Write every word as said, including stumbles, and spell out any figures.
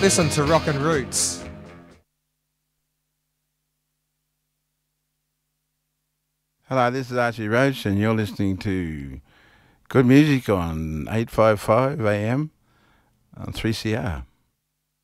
listen to Rockin' Roots. Hello, this is Archie Roach, and you're listening to good music on eight fifty-five A M on three C R.